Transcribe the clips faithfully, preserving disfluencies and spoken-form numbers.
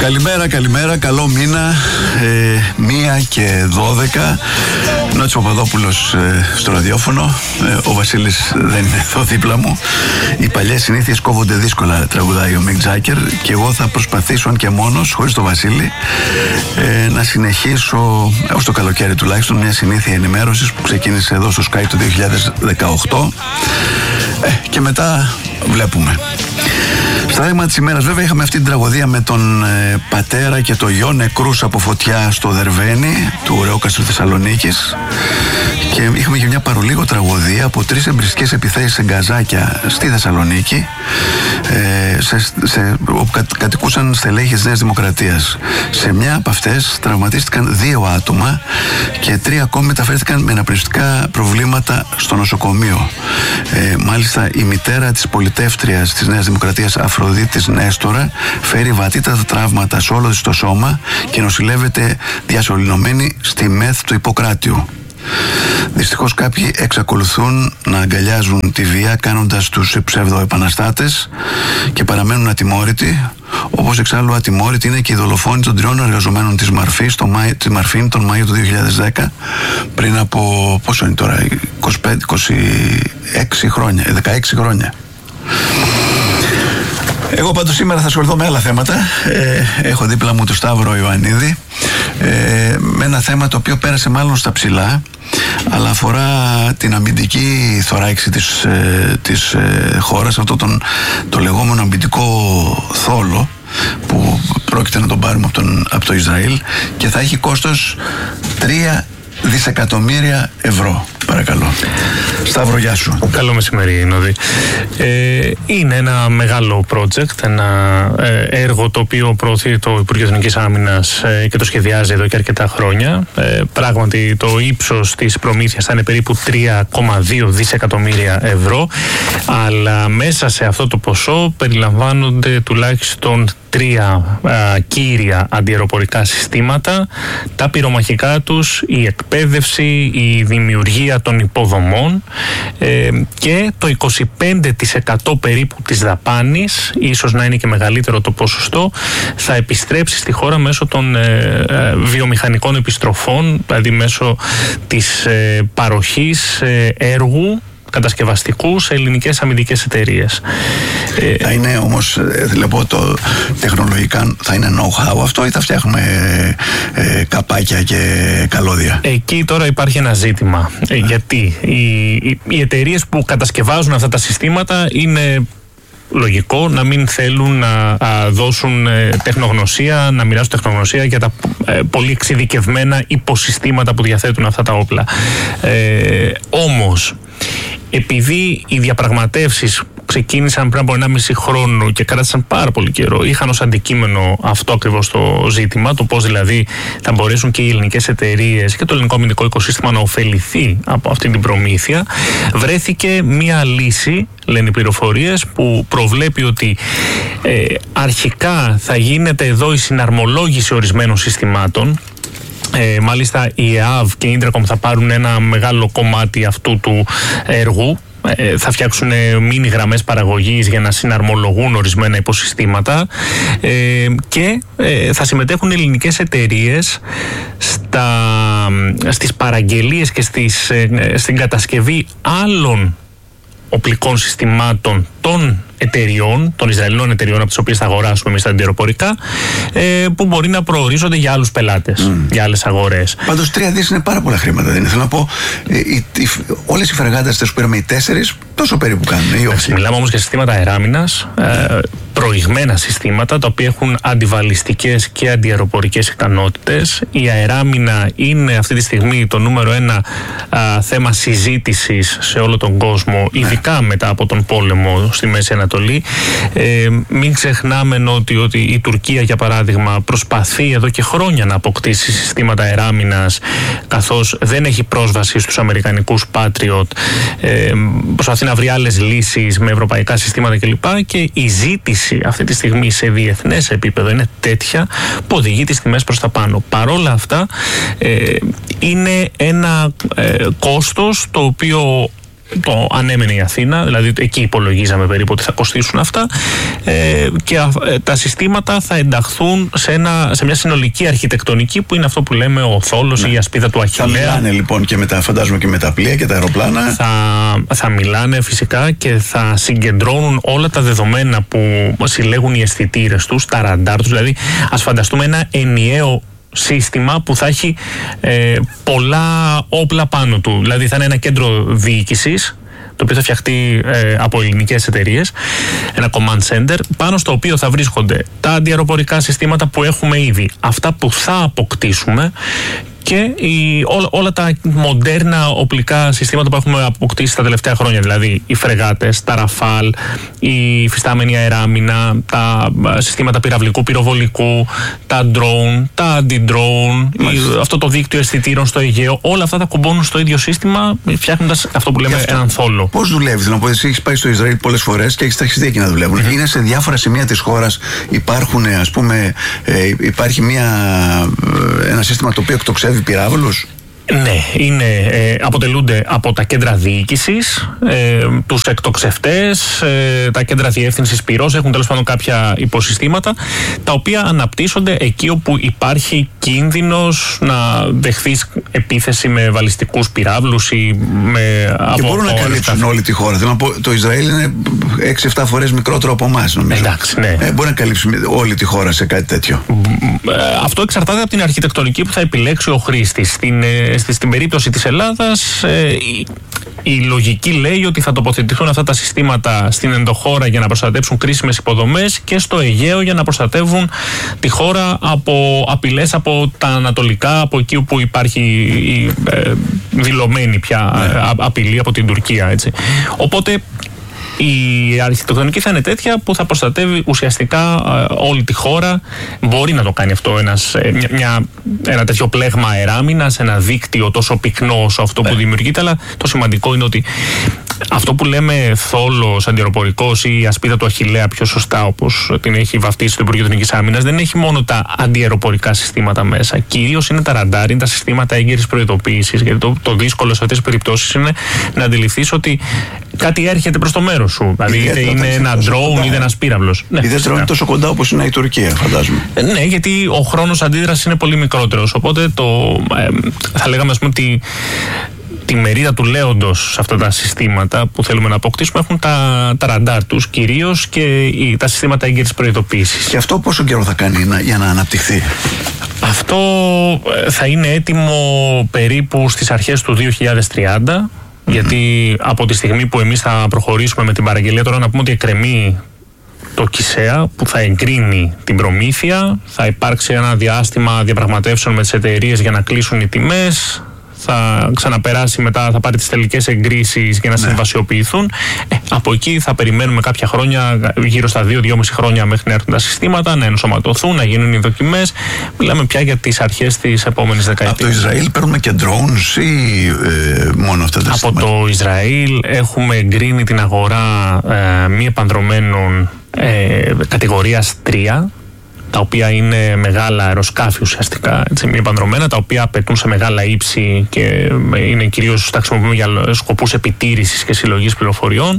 Καλημέρα, καλημέρα, καλό μήνα, ε, μία και δώδεκα. Νότσο Παπαδόπουλος ε, στο ραδιόφωνο, ε, ο Βασίλης δεν είναι εδώ δίπλα μου. Οι παλιές συνήθειες κόβονται δύσκολα, τραγουδάει ο Μικ Τζάκερ, και εγώ θα προσπαθήσω, αν και μόνος, χωρίς τον Βασίλη, ε, να συνεχίσω ως το καλοκαίρι τουλάχιστον μια συνήθεια ενημέρωσης που ξεκίνησε εδώ στο Sky το δύο χιλιάδες δεκαοκτώ, ε, και μετά βλέπουμε. Στα δέγματα της ημέρας, βέβαια, είχαμε αυτή την τραγωδία με τον ε, πατέρα και το γιο, νεκρούς από φωτιά στο Δερβαίνι του Ρεόκαστρου Θεσσαλονίκης, και είχαμε και μια παρολίγο τραγωδία από τρεις εμπριστικές επιθέσεις σε γκαζάκια στη Θεσσαλονίκη, ε, σε, σε, όπου κα, κατοικούσαν στελέχη της Νέας Δημοκρατίας. Σε μια από αυτές τραυματίστηκαν δύο άτομα και τρία ακόμη μεταφέρθηκαν με αναπνευστικά προβλήματα στο νοσοκομείο. Ε, μάλιστα, η μητέρα της πολιτεύτριας της Νέας Δημοκρατίας, Αφροδίτης Νέστορα, φέρει βαθύτατα τραύματα σε όλο της το σώμα και νοσηλεύεται διασωληνωμένη στη ΜΕΘ του Ιπποκράτειου. Δυστυχώς κάποιοι εξακολουθούν να αγκαλιάζουν τη βία, κάνοντας τους ψευδοεπαναστάτες, και παραμένουν ατιμόρυτοι, όπως εξάλλου ατιμόρυτη είναι και η δολοφόνη των τριών εργαζομένων της Μαρφής, το Μάη, της Μαρφήν, τον Μάιο του δύο χιλιάδες δέκα, πριν από, πόσο είναι τώρα, είκοσι πέντε, είκοσι έξι χρόνια, δεκαέξι χρόνια. Εγώ πάντως σήμερα θα ασχοληθώ με άλλα θέματα. Ε, έχω δίπλα μου τον Σταύρο Ιωαννίδη, ε, με ένα θέμα το οποίο πέρασε μάλλον στα ψηλά, αλλά αφορά την αμυντική θωράκιση της, ε, της ε, χώρας, αυτό τον, το λεγόμενο αμυντικό θόλο που πρόκειται να τον πάρουμε από, τον, από το Ισραήλ, και θα έχει κόστος τρία δισεκατομμύρια ευρώ. Παρακαλώ. Σταύρο, γεια σου. Καλό μεσημέρι, Νόδη. Ε, είναι ένα μεγάλο project, ένα ε, έργο το οποίο προωθεί το Υπουργείο Εθνικής Άμυνας ε, και το σχεδιάζει εδώ και αρκετά χρόνια. Ε, πράγματι, το ύψος της προμήθειας θα είναι περίπου τρία κόμμα δύο δισεκατομμύρια ευρώ, αλλά μέσα σε αυτό το ποσό περιλαμβάνονται τουλάχιστον τρία α, κύρια αντιαεροπορικά συστήματα, τα πυρομαχικά τους, η εκπαίδευση, η δημιουργία των υποδομών, ε, και το είκοσι πέντε τοις εκατό περίπου της δαπάνης, ίσως να είναι και μεγαλύτερο το ποσοστό, θα επιστρέψει στη χώρα μέσω των ε, ε, βιομηχανικών επιστροφών, δηλαδή μέσω της ε, παροχής ε, έργου κατασκευαστικού σε ελληνικές αμυντικές εταιρείες. Θα είναι όμως, δηλαδή, το τεχνολογικά θα είναι know-how αυτό, ή θα φτιάχνουμε ε, ε, καπάκια και καλώδια? Εκεί τώρα υπάρχει ένα ζήτημα. Ε, γιατί οι, οι, οι εταιρείες που κατασκευάζουν αυτά τα συστήματα είναι λογικό να μην θέλουν να α, δώσουν ε, τεχνογνωσία, να μοιράσουν τεχνογνωσία για τα ε, πολύ εξειδικευμένα υποσυστήματα που διαθέτουν αυτά τα όπλα. Ε, όμως, επειδή οι διαπραγματεύσεις ξεκίνησαν πριν από ενάμιση χρόνο και κράτησαν πάρα πολύ καιρό, είχαν ως αντικείμενο αυτό ακριβώς το ζήτημα, το πώς δηλαδή θα μπορέσουν και οι ελληνικές εταιρείες και το ελληνικό αμυντικό οικοσύστημα να ωφεληθεί από αυτή την προμήθεια, βρέθηκε μία λύση, λένε οι πληροφορίες, που προβλέπει ότι ε, αρχικά θα γίνεται εδώ η συναρμολόγηση ορισμένων συστημάτων. Ε, μάλιστα η ΕΑΒ και η Ίντρακομ θα πάρουν ένα μεγάλο κομμάτι αυτού του έργου. Ε, θα φτιάξουν μίνι γραμμές παραγωγής για να συναρμολογούν ορισμένα υποσυστήματα, ε, και ε, θα συμμετέχουν ελληνικές εταιρείες στα, στις παραγγελίες και στις, ε, στην κατασκευή άλλων οπλικών συστημάτων των εταιριών, των Ισραηλινών εταιριών από τις οποίες θα αγοράσουμε εμείς τα αντιαεροπορικά, ε, που μπορεί να προορίζονται για άλλους πελάτες, mm. για άλλες αγορές. Πάντως τρία δις είναι πάρα πολλά χρήματα, δεν είναι? Θέλω να πω, ε, οι, οι, όλες οι φρεγάτες που πήραμε, οι τέσσερις, τόσο περίπου κάνουν, ή όχι? Μιλάμε όμως για συστήματα αεράμινας, ε, προηγμένα συστήματα, τα οποία έχουν αντιβαλιστικές και αντιαεροπορικές ικανότητες. Η αεράμινα είναι αυτή τη στιγμή το νούμερο ένα α, θέμα συζήτησης σε όλο τον κόσμο, ειδικά ναι. μετά από τον πόλεμο στη Μέση Ανατολή. Ε, μην ξεχνάμε ότι, ότι η Τουρκία, για παράδειγμα, προσπαθεί εδώ και χρόνια να αποκτήσει συστήματα αεράμινας, καθώς δεν έχει πρόσβαση στους αμερικανικούς Patriot. Ε, προσπαθεί να βρει άλλες λύσεις με ευρωπαϊκά συστήματα κλπ. Και η ζήτηση αυτή τη στιγμή σε διεθνές επίπεδο είναι τέτοια που οδηγεί τις τιμές προς τα πάνω. Παρόλα αυτά, ε, είναι ένα ε, κόστος το οποίο το ανέμενε η Αθήνα, δηλαδή εκεί υπολογίζαμε περίπου ότι θα κοστίσουν αυτά, ε, και α, τα συστήματα θα ενταχθούν σε, ένα, σε μια συνολική αρχιτεκτονική που είναι αυτό που λέμε ο θόλος, ναι, ή η ασπίδα του Αχιλλέα. Θα μιλάνε λοιπόν και με τα, φαντάζομαι και με τα πλοία και τα αεροπλάνα. Θα, θα μιλάνε φυσικά και θα συγκεντρώνουν όλα τα δεδομένα που συλλέγουν οι αισθητήρες τους, τα ραντάρ τους, δηλαδή ας φανταστούμε ένα ενιαίο σύστημα που θα έχει ε, πολλά όπλα πάνω του. Δηλαδή θα είναι ένα κέντρο διοίκησης, το οποίο θα φτιαχτεί ε, από ελληνικές εταιρείες, ένα command center, πάνω στο οποίο θα βρίσκονται τα αντιαεροπορικά συστήματα που έχουμε ήδη, αυτά που θα αποκτήσουμε και η, ό, όλα τα μοντέρνα οπλικά συστήματα που έχουμε αποκτήσει τα τελευταία χρόνια, δηλαδή οι φρεγάτες, τα ραφάλ, η φυστάμενη αεράμινα, τα συστήματα πυραυλικού πυροβολικού, τα drone, τα anti-drone, αυτό το δίκτυο αισθητήρων στο Αιγαίο, όλα αυτά θα κουμπώνουν στο ίδιο σύστημα, φτιάχνοντας αυτό που λέμε αυτό, έναν θόλο. Πώς δουλεύει, θέλω να πω, εσύ έχεις πάει στο Ισραήλ πολλές φορές και έχεις ταξιδέψει εκεί να δουλεύουν. Mm-hmm. Είναι σε διάφορα σημεία της χώρας, υπάρχουν, ας πούμε, ε, υπάρχει μια, ένα σύστημα το οποίο εκτοξεύει πυράβλους. Ναι, είναι, ε, αποτελούνται από τα κέντρα διοίκησης, ε, τους εκτοξευτές, ε, τα κέντρα διεύθυνσης πυρός, έχουν τέλος πάντων κάποια υποσυστήματα, τα οποία αναπτύσσονται εκεί όπου υπάρχει κίνδυνος να δεχθείς επίθεση με βαλιστικούς πυράβλους ή με από. Και μπορούν να καλύψουν όλη τη χώρα. Θέλω να πω, το Ισραήλ είναι έξι εφτά φορές μικρότερο από εμάς, νομίζω. Εντάξει, ναι. Ε, μπορεί να καλύψουν όλη τη χώρα σε κάτι τέτοιο. Ε, αυτό εξαρτάται από την αρχιτεκτονική που θα επιλέξει ο χρήστης. Στην, Στην περίπτωση της Ελλάδας, ε, η, η λογική λέει ότι θα τοποθετηθούν αυτά τα συστήματα στην ενδοχώρα για να προστατεύσουν κρίσιμες υποδομές και στο Αιγαίο για να προστατεύουν τη χώρα από απειλές από τα ανατολικά, από εκεί όπου υπάρχει η, ε, δηλωμένη πια ναι. α, απειλή από την Τουρκία. Έτσι. Οπότε η αρχιτεκτονική θα είναι τέτοια που θα προστατεύει ουσιαστικά ε, όλη τη χώρα. Μπορεί να το κάνει αυτό ένας, ε, μια, μια, ένα τέτοιο πλέγμα αεράμινας, ένα δίκτυο τόσο πυκνό όσο αυτό που δημιουργείται, αλλά το σημαντικό είναι ότι αυτό που λέμε θόλος αντιαεροπορικός ή ασπίδα του Αχιλλέα, πιο σωστά όπως την έχει βαφτίσει το Υπουργείο Εθνικής Άμυνας, δεν έχει μόνο τα αντιαεροπορικά συστήματα μέσα. Κυρίως είναι τα ραντάρ, είναι τα συστήματα έγκαιρης προειδοποίησης. Γιατί το, το δύσκολο σε αυτές τις περιπτώσεις είναι να αντιληφθείς ότι κάτι έρχεται προς το μέρος σου. Δηλαδή είτε είναι ένα drone είτε ένας πύραυλος. Ναι, δεν είναι τόσο κοντά όπως είναι η Τουρκία, φαντάζομαι. Ναι, γιατί ο χρόνος αντίδρασης είναι πολύ μικρότερος. Οπότε το, ε, θα λέγαμε, ας πούμε, ότι τη μερίδα του λέοντος σε αυτά τα συστήματα που θέλουμε να αποκτήσουμε έχουν τα, τα ραντάρ τους κυρίως και οι, τα συστήματα έγκαιρης προειδοποίησης. Και αυτό πόσο καιρό θα κάνει να, για να αναπτυχθεί? Αυτό θα είναι έτοιμο περίπου στις αρχές του δύο χιλιάδες τριάντα, mm-hmm. γιατί από τη στιγμή που εμείς θα προχωρήσουμε με την παραγγελία, τώρα να πούμε ότι εκκρεμεί το ΚΙΣΕΑ που θα εγκρίνει την προμήθεια, θα υπάρξει ένα διάστημα διαπραγματεύσεων με τις εταιρείες για να κλείσουν οι τιμές, θα ξαναπεράσει μετά, θα πάρει τις τελικές εγκρίσεις για να ναι. συμβασιοποιηθούν. Ε, από εκεί θα περιμένουμε κάποια χρόνια, γύρω στα δύο με δυόμισι χρόνια μέχρι να έρθουν τα συστήματα, να ενσωματωθούν, να γίνουν οι δοκιμές. Μιλάμε πια για τις αρχές της επόμενης δεκαετίας. Από το Ισραήλ παίρνουμε και drones ή ε, μόνο αυτά τα από συστήματα? Από το Ισραήλ έχουμε εγκρίνει την αγορά ε, μη επανδρομένων ε, κατηγορίας τρία, τα οποία είναι μεγάλα αεροσκάφη ουσιαστικά, έτσι, μη επανδρομένα, τα οποία απαιτούν σε μεγάλα ύψη και είναι κυρίως τα χρησιμοποιούμε για σκοπούς επιτήρησης και συλλογής πληροφοριών.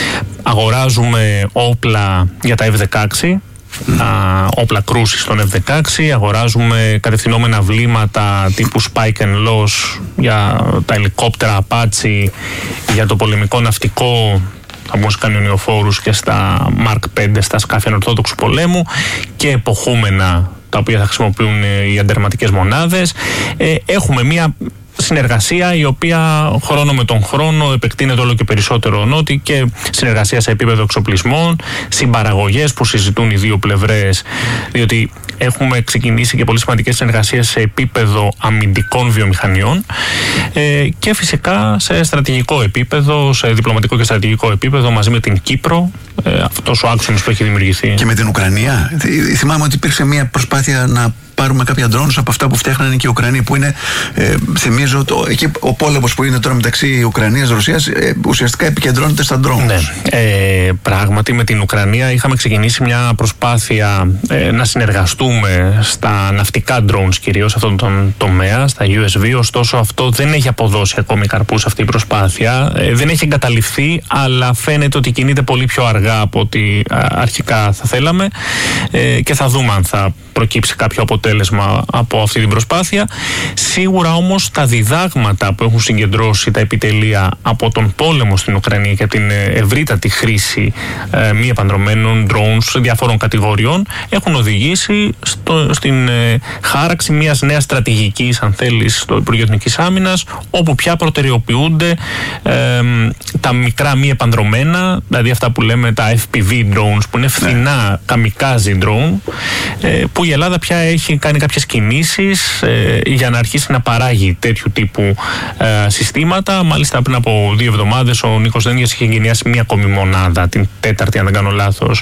Αγοράζουμε όπλα για τα εφ δεκαέξι, τα όπλα κρούσης των εφ δεκαέξι, αγοράζουμε κατευθυνόμενα βλήματα τύπου Spike and Loss για τα ελικόπτερα Apache, για το πολεμικό ναυτικό, θα μπουν στους κανονιοφόρους και στα Μαρκ πέντε, στα σκάφη ανορθόδοξου πολέμου, και εποχούμενα τα οποία θα χρησιμοποιούν οι αντερματικές μονάδες. Ε, έχουμε μια συνεργασία η οποία χρόνο με τον χρόνο επεκτείνεται όλο και περισσότερο νότι, και συνεργασία σε επίπεδο εξοπλισμών, συμπαραγωγές που συζητούν οι δύο πλευρές, διότι έχουμε ξεκινήσει και πολύ σημαντικές συνεργασίες σε επίπεδο αμυντικών βιομηχανιών ε, και φυσικά σε στρατηγικό επίπεδο, σε διπλωματικό και στρατηγικό επίπεδο μαζί με την Κύπρο, ε, αυτός ο άξονας που έχει δημιουργηθεί. Και με την Ουκρανία. Θυμάμαι ότι υπήρξε μια προσπάθεια να πάρουμε κάποια drones από αυτά που φτιάχνανε και οι Ουκρανοί, που είναι, ε, θυμίζω, το, εκεί ο πόλεμος που είναι τώρα μεταξύ Ουκρανίας και Ρωσίας ε, ουσιαστικά επικεντρώνεται στα drones. Ναι. Ε, πράγματι με την Ουκρανία είχαμε ξεκινήσει μια προσπάθεια ε, να συνεργαστούμε στα ναυτικά drones, κυρίως σε αυτόν τον τομέα, στα γιου ες βι, ωστόσο αυτό δεν έχει αποδώσει ακόμη καρπούς αυτή η προσπάθεια, ε, δεν έχει εγκαταλειφθεί, αλλά φαίνεται ότι κινείται πολύ πιο αργά από ό,τι αρχικά θα θέλαμε, ε, και θα δούμε αν θα προκύψει κάποιο αποτέλεσμα από αυτή την προσπάθεια. Σίγουρα όμως τα διδάγματα που έχουν συγκεντρώσει τα επιτελεία από τον πόλεμο στην Ουκρανία και από την ευρύτατη χρήση ε, μη επανδρομένων drones διαφόρων κατηγοριών έχουν οδηγήσει στο, στην ε, χάραξη μιας νέας στρατηγικής, αν θέλεις, στο Υπουργείο Εθνικής Άμυνας, όπου πια προτεραιοποιούνται ε, τα μικρά μη επανδρομένα, δηλαδή αυτά που λέμε τα εφ πι βι drones, που είναι φθηνά καμικάζι drone, ε, που η Ελλάδα πια έχει κάνει κάποιες κινήσεις ε, για να αρχίσει να παράγει τέτοιου τύπου ε, συστήματα. Μάλιστα πριν από δύο εβδομάδες ο Νίκος Δένδιας είχε εγκαινιάσει μία ακόμη μονάδα, την τέταρτη αν δεν κάνω λάθος,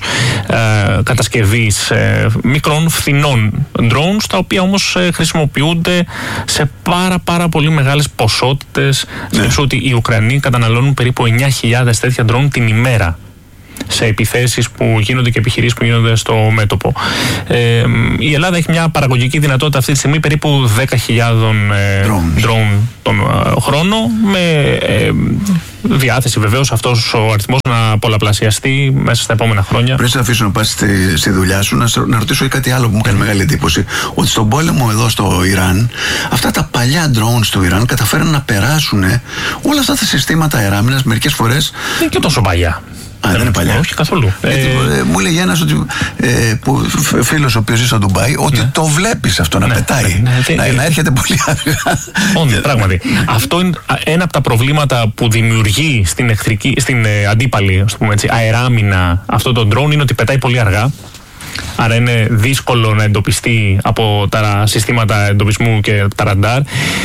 ε, κατασκευής ε, μικρών φθηνών drones, τα οποία όμως ε, χρησιμοποιούνται σε πάρα πάρα πολύ μεγάλες ποσότητες. Ναι. Ότι οι Ουκρανοί καταναλώνουν περίπου εννιά χιλιάδες τέτοια drone την ημέρα σε επιθέσεις που γίνονται και επιχειρήσεις που γίνονται στο μέτωπο. Ε, η Ελλάδα έχει μια παραγωγική δυνατότητα αυτή τη στιγμή περίπου δέκα χιλιάδες ε, drone τον ε, χρόνο, με ε, διάθεση βεβαίως αυτός ο αριθμός να πολλαπλασιαστεί μέσα στα επόμενα χρόνια. Πριν σε αφήσω να πας στη, στη δουλειά σου, να, να ρωτήσω κάτι άλλο που μου κάνει μεγάλη εντύπωση. Ότι στον πόλεμο εδώ στο Ιράν, αυτά τα παλιά drones του Ιράν καταφέραν να περάσουν όλα αυτά τα συστήματα αεράμινας μερικές φορές. Δεν και τόσο παλιά. Α, δεν είναι παλιά. Όχι καθόλου. Ε, ε, μου έλεγε ένας ότι, ε, που, φίλος ο οποίος ζει στο Ντουμπάι, ότι ναι. το βλέπεις αυτό να ναι, πετάει. Ναι, ναι, να, ναι. να έρχεται πολύ αργά. Όντως, πράγματι. Αυτό είναι ένα από τα προβλήματα που δημιουργεί στην, εχθρική, στην ε, αντίπαλη, ας πούμε έτσι, αεράμινα αυτό το drone, είναι ότι πετάει πολύ αργά. Άρα είναι δύσκολο να εντοπιστεί από τα συστήματα εντοπισμού και τα ραντάρ.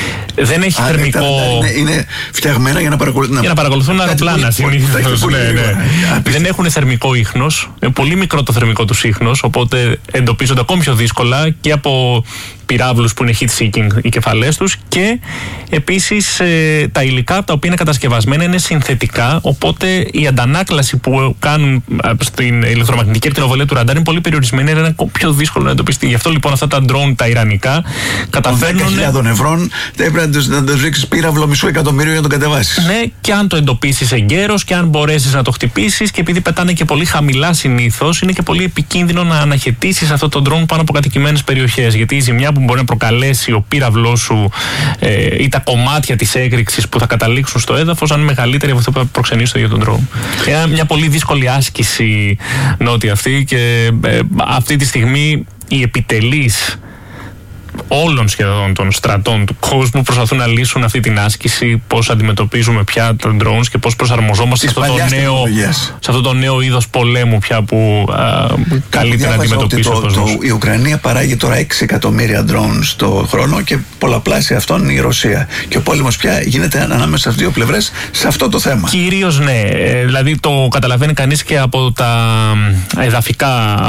Δεν έχει Άρα, θερμικό. Είναι, είναι φτιαγμένα για να παρακολουθούν, για να παρακολουθούν αεροπλάνα συνήθως. Ναι, ναι. Δεν έχουν θερμικό ίχνος. Είναι πολύ μικρό το θερμικό τους ίχνος, οπότε εντοπίζονται ακόμη πιο δύσκολα και από πυράβλους που είναι heat-seeking οι κεφαλές τους, και επίσης ε, τα υλικά τα οποία είναι κατασκευασμένα είναι συνθετικά, οπότε η αντανάκλαση που κάνουν στην ηλεκτρομαγνητική ακτινοβολία του ραντάρ είναι πολύ περιορισμένη, είναι πιο δύσκολο να εντοπιστεί. Γι' αυτό λοιπόν αυτά τα drone τα ιρανικά καταφέρνουν. δέκα χιλιάδες ευρώ έπρεπε να το ρίξεις πύραυλο μισό εκατομμύριο για να τον κατεβάσεις. Ναι, και αν το εντοπίσεις εγκαίρως και αν μπορέσεις να το χτυπήσεις, και επειδή πετάνε και πολύ χαμηλά συνήθως, είναι και πολύ επικίνδυνο να αναχαιτήσεις αυτό το drone πάνω από κατοικημένες περιοχές. Γιατί η ζημιά που μπορεί να προκαλέσει ο πύραυλός σου ε, ή τα κομμάτια της έκρηξης που θα καταλήξουν στο έδαφος, αν είναι μεγαλύτερη από αυτό που θα προξενήσει το ίδιο τον drone. Είναι μια πολύ δύσκολη άσκηση νότια αυτή, και ε, αυτή τη στιγμή οι επιτελείς όλων σχεδόν των στρατών του κόσμου προσπαθούν να λύσουν αυτή την άσκηση, πώς αντιμετωπίζουμε πια τα drones και πώς προσαρμοζόμαστε σε αυτό, το νέο, σε αυτό το νέο είδος πολέμου πια που α, καλείται να αντιμετωπίσει ο κόσμος. Η Ουκρανία παράγει τώρα έξι εκατομμύρια drones το χρόνο και πολλαπλάσια αυτών η Ρωσία. Και ο πόλεμος πια γίνεται ανάμεσα στις δύο πλευρές σε αυτό το θέμα. Κυρίως ναι. Ε, δηλαδή το καταλαβαίνει κανείς και από τα εδαφικά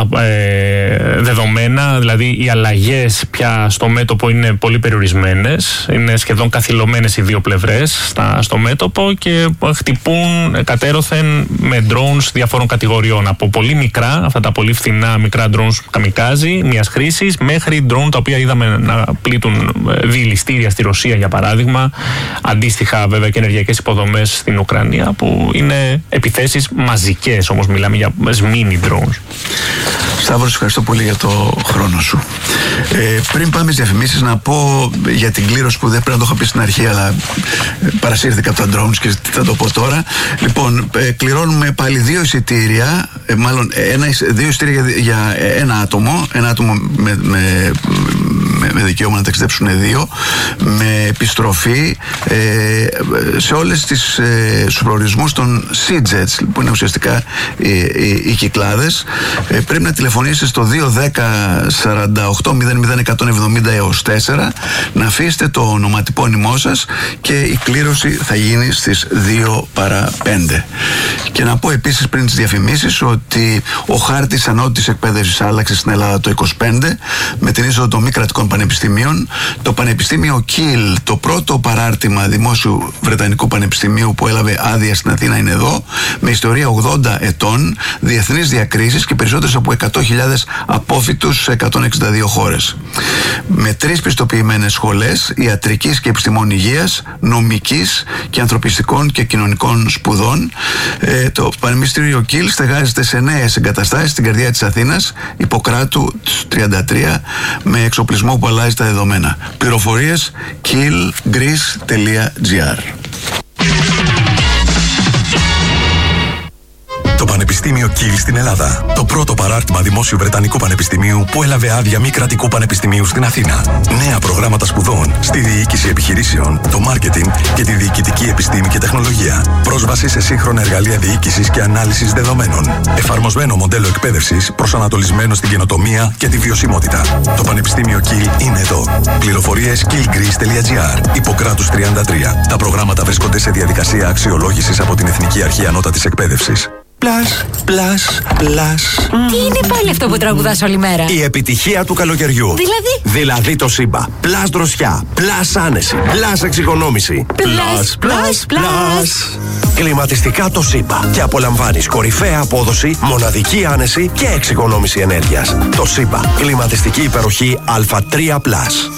ε, δεδομένα, δηλαδή οι αλλαγές πια στο μέτωπο είναι πολύ περιορισμένες, είναι σχεδόν καθυλωμένες οι δύο πλευρές στα, στο μέτωπο, και χτυπούν κατέρωθεν με drones διαφόρων κατηγοριών, από πολύ μικρά, αυτά τα πολύ φθηνά μικρά drones καμικάζι μιας χρήσης, μέχρι drone τα οποία είδαμε να πλήττουν διηλιστήρια στη Ρωσία για παράδειγμα, αντίστοιχα βέβαια και ενεργειακές υποδομές στην Ουκρανία, που είναι επιθέσεις μαζικές, όμως μιλάμε για mini drones. Σταύρο, ευχαριστώ πολύ για το χρόνο σου. Ε, πριν πάμε στις διαφημίσεις, να πω για την κλήρωση που δεν πρέπει να το είχα πει στην αρχή, αλλά παρασύρθηκα από τα drones και θα το πω τώρα. Λοιπόν, ε, κληρώνουμε πάλι δύο εισιτήρια, ε, μάλλον ένα, δύο εισιτήρια για, για ένα άτομο, ένα άτομο με, με, με, με δικαίωμα να ταξιδέψουν δύο, με επιστροφή ε, σε όλες τις ε, στους προορισμούς των Sea-Jets, που είναι ουσιαστικά οι, οι, οι κυκλάδες. Ε, πρέπει να τηλεφωνήσετε στο δύο δέκα σαράντα οκτώ μηδέν μηδέν εκατόν εβδομήντα έως τέσσερα, να αφήσετε το ονοματεπώνυμό σας και η κλήρωση θα γίνει στις δύο παρά πέντε. Και να πω επίσης πριν τις διαφημίσεις ότι ο χάρτης ανώτατης εκπαίδευσης άλλαξε στην Ελλάδα το είκοσι πέντε. με την είσοδο των μη κρατικών πανεπιστημίων. Το Πανεπιστήμιο Κιλ, το πρώτο παράρτημα δημόσιου Βρετανικού Πανεπιστημίου που έλαβε άδεια στην Αθήνα, είναι εδώ, με ιστορία ογδόντα ετών, διεθνείς διακρίσεις και περισσότερες από εκατό χιλιάδες απόφοιτους σε εκατόν εξήντα δύο χώρες. Με τρεις πιστοποιημένες σχολές ιατρικής και επιστημών υγείας, νομικής και ανθρωπιστικών και κοινωνικών σπουδών. Ε, το Πανεπιστήμιο Κιλ στεγάζεται σε νέες εγκαταστάσεις στην καρδιά της Αθήνας, Ιπποκράτου τριάντα τρία, με εξοπλισμό που αλλάζει τα δεδομένα. Πληροφορίες killgreece τελεία gr. Το Πανεπιστήμιο Κιλ στην Ελλάδα. Το πρώτο παράρτημα δημόσιου Βρετανικού Πανεπιστημίου που έλαβε άδεια μη κρατικού πανεπιστημίου στην Αθήνα. Νέα προγράμματα σπουδών στη διοίκηση επιχειρήσεων, το μάρκετινγκ και τη διοικητική επιστήμη και τεχνολογία. Πρόσβαση σε σύγχρονα εργαλεία διοίκησης και ανάλυσης δεδομένων. Εφαρμοσμένο μοντέλο εκπαίδευσης προσανατολισμένο στην καινοτομία και τη βιωσιμότητα. Το Πανεπιστήμιο Κιλ είναι εδώ. Πληροφορίες killgreece τελεία gr. Ιπποκράτους τριάντα τρία. Τα προγράμματα βρίσκονται σε διαδικασία αξιολόγησης από την Εθνική Αρχή Ανώτατης Εκπαίδευσης. Πλας, πλας, πλας. Τι είναι πάλι αυτό που τραγουδάς όλη μέρα? Η επιτυχία του καλοκαιριού. Δηλαδή? Δηλαδή το Σύμπα. Πλας δροσιά, πλας άνεση, πλας εξοικονόμηση. Πλας, πλας, πλας. Κλιματιστικά το Σύμπα. Και απολαμβάνεις κορυφαία απόδοση, μοναδική άνεση και εξοικονόμηση ενέργειας. Το Σύμπα. Κλιματιστική υπεροχή Α τρία πλας.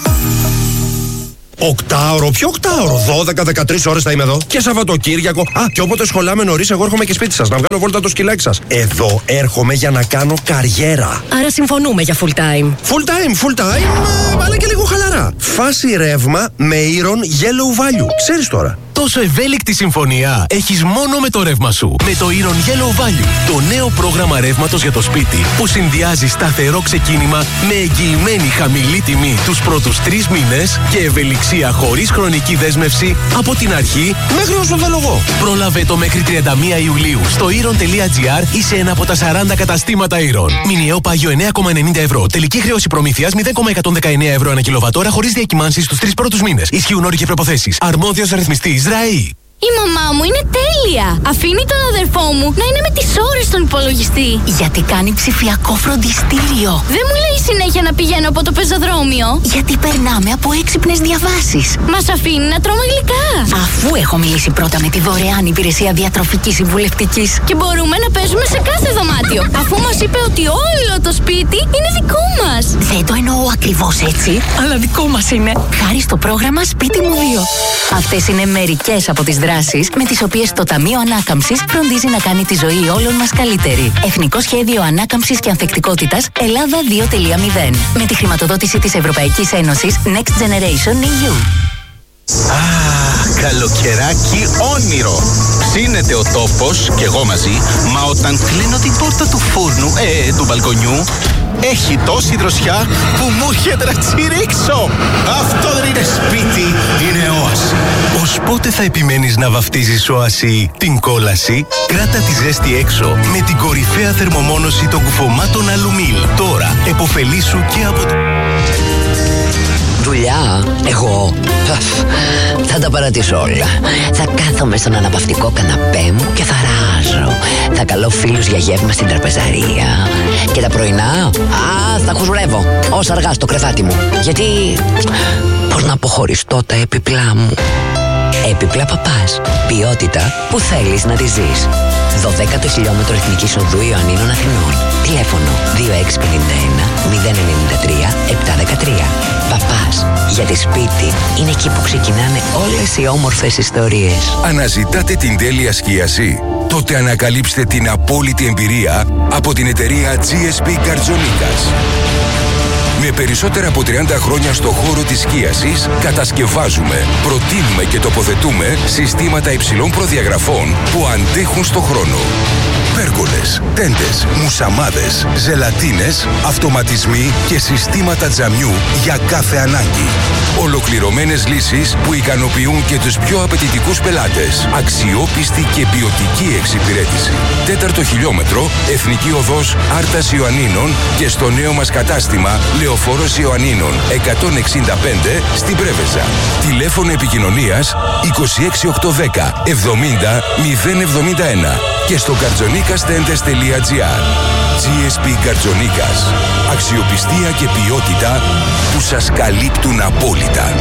Οκτάωρο, ποιο οκτάωρο? δώδεκα με δεκατρείς ώρες θα είμαι εδώ. Και Σαββατοκύριακο. Α, και όποτε σχολάμε νωρίς, εγώ έρχομαι και σπίτι σας να βγάλω βόλτα το σκυλάκι σας. Εδώ έρχομαι για να κάνω καριέρα. Άρα συμφωνούμε για full time. Full time, full time, ε, αλλά και λίγο χαλαρά. Φάση ρεύμα με Iron Yellow Value. Ξέρεις τώρα. Τόσο ευέλικτη συμφωνία έχεις μόνο με το ρεύμα σου. Με το Iron Yellow Value, το νέο πρόγραμμα ρεύματος για το σπίτι που συνδυάζει σταθερό ξεκίνημα με εγγυημένη χαμηλή τιμή τους πρώτους τρεις μήνες και ευελιξία χωρίς χρονική δέσμευση από την αρχή μέχρι όσο θέλω εγώ. Πρόλαβε το μέχρι τριάντα μία Ιουλίου στο iron τελεία gr ή σε ένα από τα σαράντα καταστήματα Iron. Μηνιαίο πάγιο εννέα κόμμα ενενήντα ευρώ. Τελική χρέωση προμήθειας μηδέν κόμμα εκατόν δεκαεννέα ευρώ ανά κιλοβατόρα χωρίς διακυμάνσεις στους τρεις πρώτους μήνες. Ισχύουν όροι και προϋποθέσεις. Αρμόδιος ρυθμιστής ΡΑΗ. Η μαμά μου είναι τέλεια. Αφήνει τον αδερφό μου να είναι με τις ώρες στον υπολογιστή. Γιατί κάνει ψηφιακό φροντιστήριο. Δεν μου λέει συνέχεια να πηγαίνω από το πεζοδρόμιο. Γιατί περνάμε από έξυπνες διαβάσεις. Μας αφήνει να τρώμε γλυκά. Αφού έχω μιλήσει πρώτα με τη δωρεάν υπηρεσία διατροφικής συμβουλευτικής. Και μπορούμε να παίζουμε σε κάθε δωμάτιο. Αφού μας είπε ότι όλο το σπίτι είναι δικό μας. Δεν το εννοώ ακριβώς έτσι, αλλά δικό μας είναι. Χάρη στο πρόγραμμα Σπίτι μου δύο. Αυτές είναι μερικές από τις δράσεις με τις οποίες το Ταμείο Ανάκαμψης φροντίζει να κάνει τη ζωή όλων μας καλύτερη. Εθνικό Σχέδιο Ανάκαμψης και Ανθεκτικότητας Ελλάδα δύο τελεία μηδέν. Με τη χρηματοδότηση της Ευρωπαϊκής Ένωσης Next Generation ι γιου. Ah, καλοκαιράκι όνειρο. Ψήνεται ο τόπος και εγώ μαζί, μα όταν κλείνω την πόρτα του φούρνου, ε, του μπαλκονιού, έχει τόση δροσιά που μου έρχεται να τσιρίξω. Αυτό δεν είναι σπίτι, είναι όαση. Ως πότε θα επιμένεις να βαφτίζεις όαση την κόλαση? Κράτα τη ζέστη έξω με την κορυφαία θερμομόνωση των κουφωμάτων Αλουμίλ. Τώρα επωφελήσου και από το... Δουλειά, εγώ θα τα παρατήσω όλα. Θα κάθομαι στον αναπαυτικό καναπέ μου και θα ράζω. Θα καλώ φίλους για γεύμα στην τραπεζαρία. Και τα πρωινά, α, θα χουζουρεύω ως αργά στο κρεβάτι μου. Γιατί, πώς να αποχωριστώ τα έπιπλά μου. Έπιπλα Παπάς. Ποιότητα που θέλεις να τη ζεις. δωδέκατο χιλιόμετρο Εθνικής Οδού Ιωαννίνων Αθηνών. Τηλέφωνο δύο έξι πέντε ένα μηδέν εννιά τρία επτά ένα τρία. Παπάς. Γιατί σπίτι είναι εκεί που ξεκινάνε όλες οι όμορφες ιστορίες. Αναζητάτε την τέλεια σκίαση? Τότε ανακαλύψτε την απόλυτη εμπειρία από την εταιρεία τζι ες πι Καρτζονίκας. Με περισσότερα από τριάντα χρόνια στο χώρο της σκίασης, κατασκευάζουμε, προτείνουμε και τοποθετούμε συστήματα υψηλών προδιαγραφών που αντέχουν στο χρόνο. Πέργολες, τέντες, μουσαμάδες, ζελατίνες, αυτοματισμοί και συστήματα τζαμιού για κάθε ανάγκη. Ολοκληρωμένες λύσεις που ικανοποιούν και τους πιο απαιτητικούς πελάτες. Αξιόπιστη και ποιοτική εξυπηρέτηση. Τέταρτο χιλιόμετρο, Εθνική Οδός Άρτας Ιωαννίνων και στο νέο μας κατάστημα Λεωφόρος Ιωαννίνων εκατόν εξήντα πέντε στην Πρέβεζα. Τηλέφωνο επικοινωνίας είκοσι έξι οκτακόσια δέκα εβδομήντα μηδέν εβδομήντα ένα και στο καρτζονίκας τέντες τελεία τζι άρ. τζι ες πι Καρτζονίκας. Αξιοπιστία και ποιότητα που σας καλύπτουν απόλυτα.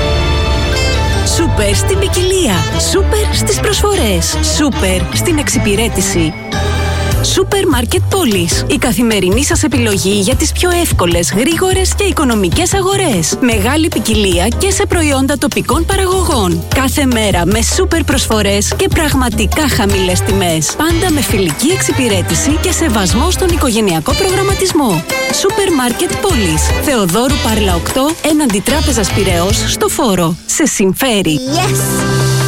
Σούπερ στην ποικιλία. Σούπερ στις προσφορές. Σούπερ στην εξυπηρέτηση. Σούπερ Μάρκετ Πόλης. Η καθημερινή σας επιλογή για τις πιο εύκολες, γρήγορες και οικονομικές αγορές. Μεγάλη ποικιλία και σε προϊόντα τοπικών παραγωγών. Κάθε μέρα με σούπερ προσφορές και πραγματικά χαμηλές τιμές. Πάντα με φιλική εξυπηρέτηση και σεβασμό στον οικογενειακό προγραμματισμό. Σούπερ Μάρκετ Πόλης. Θεοδόρου Πάρλα οκτώ, έναντι Τράπεζας Πειραιώς, στο Φόρο. Σε συμφέρει. Yes!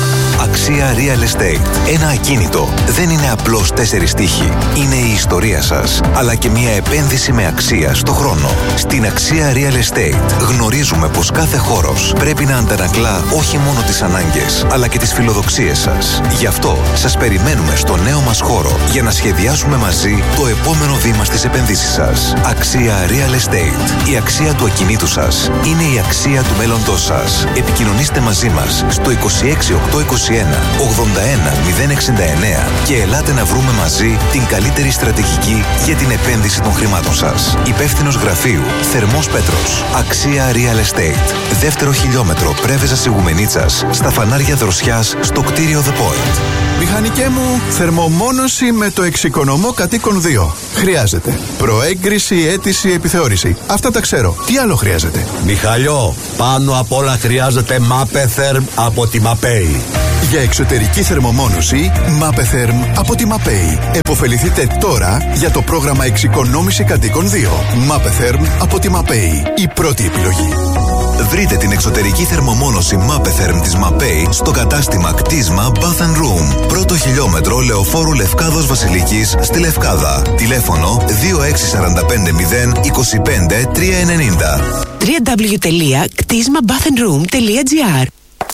Αξία Real Estate. Ένα ακίνητο δεν είναι απλώς τέσσερις τείχη. Είναι η ιστορία σας, αλλά και μια επένδυση με αξία στο χρόνο. Στην Αξία Real Estate γνωρίζουμε πως κάθε χώρος πρέπει να αντανακλά όχι μόνο τις ανάγκες, αλλά και τις φιλοδοξίες σας. Γι' αυτό σας περιμένουμε στο νέο μας χώρο για να σχεδιάσουμε μαζί το επόμενο βήμα στις επενδύσεις σας. Αξία Real Estate. Η αξία του ακινήτου σας είναι η αξία του μέλλοντός σας. Επικοινωνήστε μαζί μας στο είκοσι έξι οκτακόσια είκοσι ένα ογδόντα ένα μηδέν εξήντα εννέα και ελάτε να βρούμε μαζί την καλύτερη στρατηγική για την επένδυση των χρημάτων σας. Υπεύθυνος γραφείου Θερμός Πέτρος. Αξία Real Estate. Δεύτερο χιλιόμετρο Πρέβεζας Ιγουμενίτσας, στα φανάρια Δροσιάς, στο κτίριο The Point. Μηχανικέ μου, θερμομόνωση με το εξοικονομώ κατοίκον δύο. Χρειάζεται προέγκριση, αίτηση, επιθεώρηση. Αυτά τα ξέρω. Τι άλλο χρειάζεται? Μιχαλιό, πάνω απ' όλα χρειάζεται Mapetherm από τη Mapei. Για εξωτερική θερμομόνωση, Mapetherm από τη Mapei. Εποφεληθείτε τώρα για το πρόγραμμα εξοικονόμηση κατοίκων δύο. Mapetherm από τη Mapei. Η πρώτη επιλογή. Βρείτε την εξωτερική θερμομόνωση Mapetherm της Mapei στο κατάστημα κτίσμα Bath and Room. Πρώτο χιλιόμετρο Λεωφόρου Λευκάδος Βασιλικής στη Λευκάδα. Τηλέφωνο δύο έξι τέσσερα πέντε μηδέν είκοσι πέντε τριακόσια ενενήντα. double-u double-u double-u τελεία κτίσμα bath and room τελεία τζι άρ.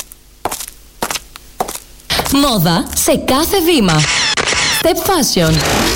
Μόδα σε κάθε βήμα. Step Fashion.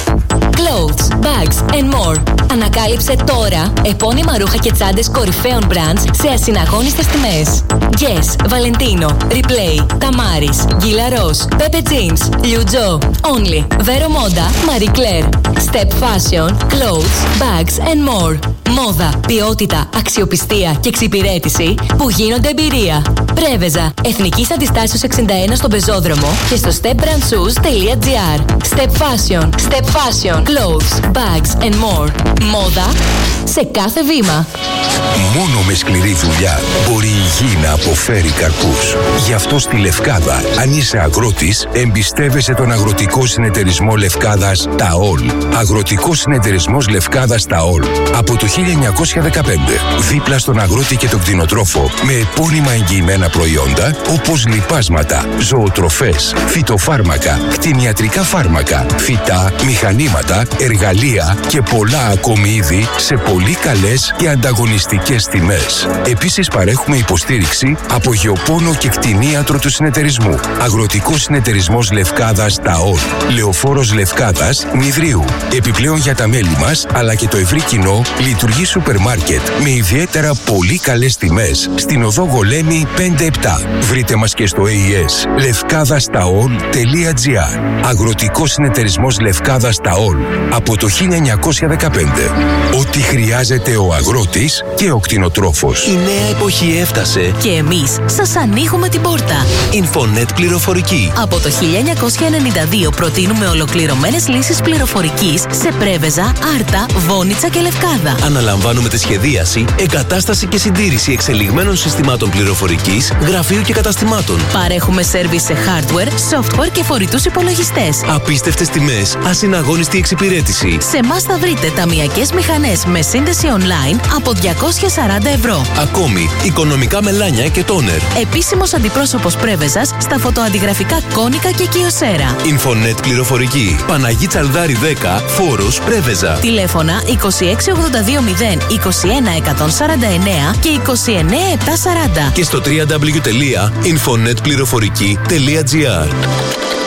Clothes, bags and more. Ανακάλυψε τώρα επώνυμα ρούχα και τσάντες κορυφαίων brands σε ασυναγώνιστες τιμές. Guess, Valentino, Replay, Tamaris, Gilaros, Pepe Jeans, Liu Jo, Only, Vero Moda, Marie Claire. Step Fashion, Clothes, Bags and more. Μόδα, ποιότητα, αξιοπιστία και εξυπηρέτηση που γίνονται εμπειρία. Πρέβεζα, Εθνικής Αντιστάσεως εξήντα ένα στον Πεζόδρομο και στο step brand shoes τελεία τζι άρ. Step Fashion, Step Fashion, Clothes, Bags and more. Μόδα σε κάθε βήμα. Μόνο με σκληρή δουλειά μπορεί η γη να αποφέρει καρπούς. Γι' αυτό στη Λευκάδα, αν είσαι αγρότης, εμπιστεύεσαι τον Αγροτικό Συνεταιρισμό Λευκάδας ΤΑΟΛ. Αγροτικός Συνεταιρισμός Λευκάδας ΤΑΟΛ. Από το χίλια εννιακόσια δεκαπέντε. Δίπλα στον αγρότη και τον κτηνοτρόφο. Με επώνυμα εγγυημένα προϊόντα όπως λιπάσματα, ζωοτροφές, φυτοφάρμακα, κτηνιατρικά φάρμακα, φυτά, μηχανήματα, εργαλεία και πολλά ακόμη είδη σε πολύ καλές και ανταγωνιστικές τιμές. Επίσης παρέχουμε υποστήριξη από γεωπόνο και κτηνίατρο του συνεταιρισμού. Αγροτικός Συνεταιρισμός Λευκάδας ΤΑΟΛ. Λεωφόρος Λευκάδας Νηδρίου. Επιπλέον για τα μέλη μας αλλά και το ευρύ κοινό λειτουργεί σούπερ μάρκετ με ιδιαίτερα πολύ καλές τιμές στην οδό Γολέμη πέντε επτά. Βρείτε μας και στο έι ες λευκάδας ταολ τελεία τζι άρ. Αγροτικός Συνεταιρισμός Λευκάδας ΤΑΟΛ. Από το χίλια εννιακόσια δεκαπέντε. Ό,τι χρειάζεται ο αγρότης και ο κτηνοτρόφος. Η νέα εποχή έφτασε Και εμείς σας ανοίγουμε την πόρτα. Infonet πληροφορική. Από το χίλια εννιακόσια ενενήντα δύο προτείνουμε ολοκληρωμένες λύσεις πληροφορικής σε Πρέβεζα, Άρτα, Βόνιτσα και Λευκάδα. Αναλαμβάνουμε τη σχεδίαση, εγκατάσταση και συντήρηση εξελιγμένων συστημάτων πληροφορικής, γραφείου και καταστημάτων. Παρέχουμε σέρβις σε hardware, software και φορητούς υπολογιστές. Απίστευτες τιμές, ασυναγώνιστη εξυπηρέτηση. Σε εμάς θα βρείτε ταμειακές μηχανές με σύνδεση online από διακόσια σαράντα ευρώ. Ακόμη, οικονομικά μελάνια και τόνερ. Επίσημος αντιπρόσωπος Πρέβεζας στα φωτοαντιγραφικά Κόνικα και Κιοσέρα. Infonet πληροφορική. Παναγί Τσαλδάρη δέκα, Φόρος, Πρέβεζα. Τηλέφωνα είκοσι έξι ογδόντα δύο μηδέν είκοσι ένα εκατόν σαράντα εννέα και είκοσι εννέα επτακόσια σαράντα. Και στο double-u double-u double-u τελεία infonet πληροφορική τελεία τζι άρ.